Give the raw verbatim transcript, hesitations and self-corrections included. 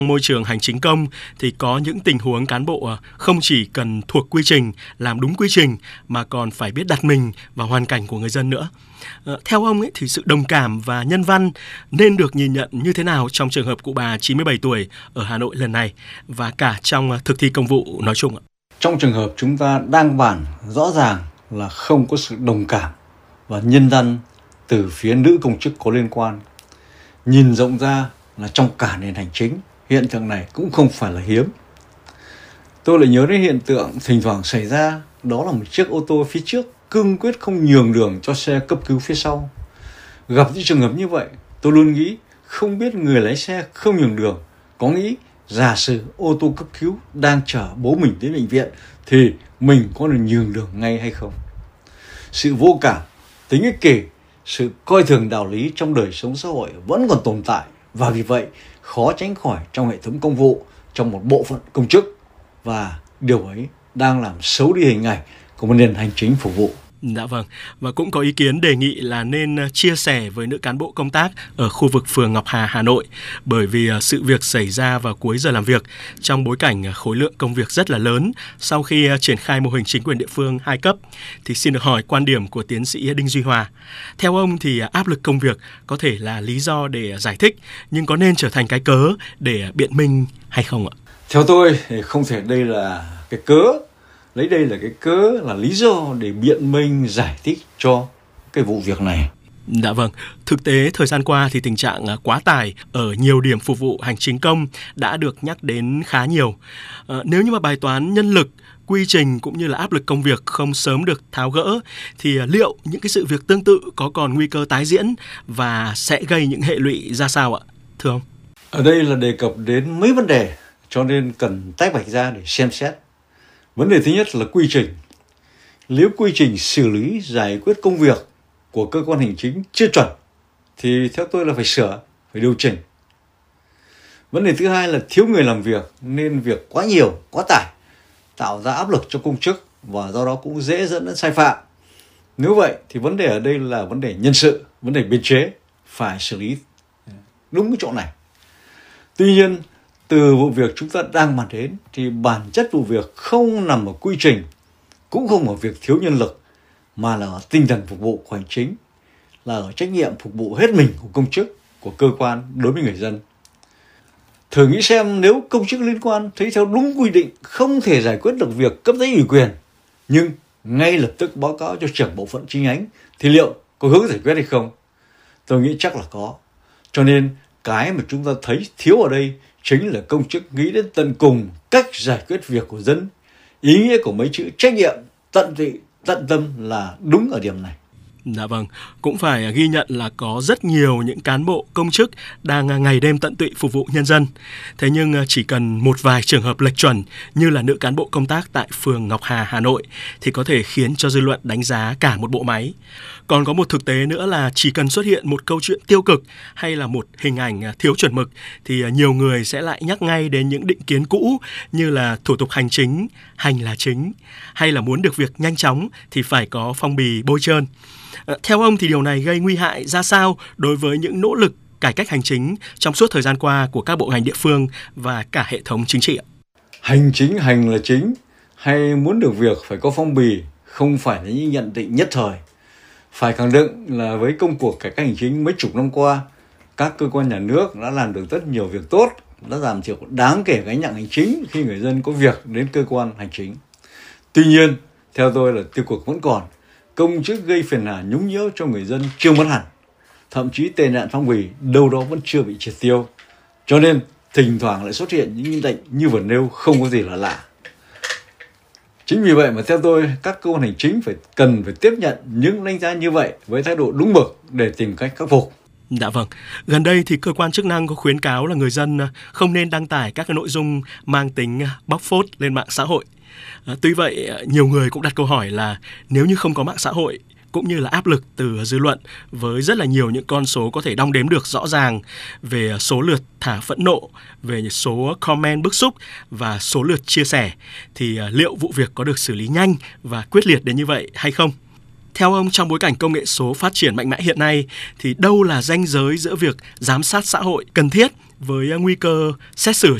Môi trường hành chính công thì có những tình huống cán bộ không chỉ cần thuộc quy trình, làm đúng quy trình mà còn phải biết đặt mình vào hoàn cảnh của người dân nữa. Theo ông ấy thì sự đồng cảm và nhân văn nên được nhìn nhận như thế nào trong trường hợp cụ bà chín mươi bảy tuổi ở Hà Nội lần này và cả trong thực thi công vụ nói chung ạ? Trong trường hợp chúng ta đang bàn rõ ràng là không có sự đồng cảm và nhân văn từ phía nữ công chức có liên quan. Nhìn rộng ra là trong cả nền hành chính, hiện tượng này cũng không phải là hiếm. Tôi lại nhớ đến hiện tượng thỉnh thoảng xảy ra, đó là một chiếc ô tô phía trước cương quyết không nhường đường cho xe cấp cứu phía sau. Gặp những trường hợp như vậy, tôi luôn nghĩ không biết người lái xe không nhường đường có nghĩ giả sử ô tô cấp cứu đang chở bố mình đến bệnh viện thì mình có được nhường đường ngay hay không. Sự vô cảm, tính ích kỷ, sự coi thường đạo lý trong đời sống xã hội vẫn còn tồn tại và vì vậy khó tránh khỏi trong hệ thống công vụ, trong một bộ phận công chức, và điều ấy đang làm xấu đi hình ảnh của một nền hành chính phục vụ. Dạ vâng, và cũng có ý kiến đề nghị là nên chia sẻ với nữ cán bộ công tác ở khu vực phường Ngọc Hà, Hà Nội, bởi vì sự việc xảy ra vào cuối giờ làm việc trong bối cảnh khối lượng công việc rất là lớn sau khi triển khai mô hình chính quyền địa phương hai cấp. Thì xin được hỏi quan điểm của tiến sĩ Đinh Duy Hòa. Theo ông thì áp lực công việc có thể là lý do để giải thích, nhưng có nên trở thành cái cớ để biện minh hay không ạ? Theo tôi thì không thể đây là cái cớ, lấy đây là cái cớ, là lý do để biện minh giải thích cho cái vụ việc này. Dạ vâng, thực tế thời gian qua thì tình trạng quá tải ở nhiều điểm phục vụ hành chính công đã được nhắc đến khá nhiều. À, nếu như mà bài toán nhân lực, quy trình cũng như là áp lực công việc không sớm được tháo gỡ thì liệu những cái sự việc tương tự có còn nguy cơ tái diễn và sẽ gây những hệ lụy ra sao ạ, thưa ông? Ở đây là đề cập đến mấy vấn đề cho nên cần tách bạch ra để xem xét. Vấn đề thứ nhất là quy trình. Nếu quy trình xử lý giải quyết công việc của cơ quan hành chính chưa chuẩn thì theo tôi là phải sửa, phải điều chỉnh. Vấn đề thứ hai là thiếu người làm việc nên việc quá nhiều, quá tải, tạo ra áp lực cho công chức và do đó cũng dễ dẫn đến sai phạm. Nếu vậy thì vấn đề ở đây là vấn đề nhân sự, vấn đề biên chế, phải xử lý đúng cái chỗ này. Tuy nhiên, từ vụ việc chúng ta đang bàn đến thì bản chất vụ việc không nằm ở quy trình, cũng không ở việc thiếu nhân lực, mà là ở tinh thần phục vụ của hành chính, là ở trách nhiệm phục vụ hết mình của công chức, của cơ quan đối với người dân. Thử nghĩ xem nếu công chức liên quan thấy theo đúng quy định không thể giải quyết được việc cấp giấy ủy quyền, nhưng ngay lập tức báo cáo cho trưởng bộ phận chi nhánh thì liệu có hướng giải quyết hay không? Tôi nghĩ chắc là có. Cho nên cái mà chúng ta thấy thiếu ở đây chính là công chức nghĩ đến tận cùng cách giải quyết việc của dân. Ý nghĩa của mấy chữ trách nhiệm, tận tụy, tận tâm là đúng ở điểm này. Dạ vâng, cũng phải ghi nhận là có rất nhiều những cán bộ công chức đang ngày đêm tận tụy phục vụ nhân dân. Thế nhưng chỉ cần một vài trường hợp lệch chuẩn như là nữ cán bộ công tác tại phường Ngọc Hà, Hà Nội thì có thể khiến cho dư luận đánh giá cả một bộ máy. Còn có một thực tế nữa là chỉ cần xuất hiện một câu chuyện tiêu cực hay là một hình ảnh thiếu chuẩn mực thì nhiều người sẽ lại nhắc ngay đến những định kiến cũ như là thủ tục hành chính, hành là chính, hay là muốn được việc nhanh chóng thì phải có phong bì bôi trơn. Theo ông thì điều này gây nguy hại ra sao đối với những nỗ lực cải cách hành chính trong suốt thời gian qua của các bộ ngành địa phương và cả hệ thống chính trị ạ? Hành chính hành là chính, hay muốn được việc phải có phong bì không phải là những nhận định nhất thời. Phải khẳng định là với công cuộc cải cách hành chính mấy chục năm qua, các cơ quan nhà nước đã làm được rất nhiều việc tốt, đã giảm thiểu đáng kể gánh nặng hành chính khi người dân có việc đến cơ quan hành chính. Tuy nhiên, theo tôi là tiêu cực vẫn còn. Công chức gây phiền hà nhũng nhiễu cho người dân chưa mất hẳn. Thậm chí tệ nạn phong bì đâu đó vẫn chưa bị triệt tiêu. Cho nên thỉnh thoảng lại xuất hiện những nhận định như vừa nêu không có gì là lạ. Chính vì vậy mà theo tôi, các cơ quan hành chính phải cần phải tiếp nhận những đánh giá như vậy với thái độ đúng mực để tìm cách khắc phục. Dạ vâng, gần đây thì cơ quan chức năng có khuyến cáo là người dân không nên đăng tải các cái nội dung mang tính bóc phốt lên mạng xã hội. À, tuy vậy, nhiều người cũng đặt câu hỏi là nếu như không có mạng xã hội cũng như là áp lực từ dư luận với rất là nhiều những con số có thể đong đếm được rõ ràng về số lượt thả phẫn nộ, về số comment bức xúc và số lượt chia sẻ, thì liệu vụ việc có được xử lý nhanh và quyết liệt đến như vậy hay không? Theo ông, trong bối cảnh công nghệ số phát triển mạnh mẽ hiện nay thì đâu là ranh giới giữa việc giám sát xã hội cần thiết với nguy cơ xét xử